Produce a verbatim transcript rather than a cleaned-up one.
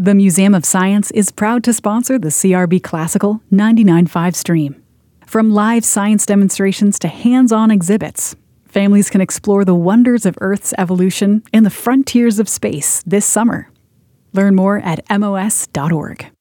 The Museum of Science is proud to sponsor the C R B Classical ninety-nine point five stream. From live science demonstrations to hands-on exhibits, families can explore the wonders of Earth's evolution and the frontiers of space this summer. Learn more at M O S dot org.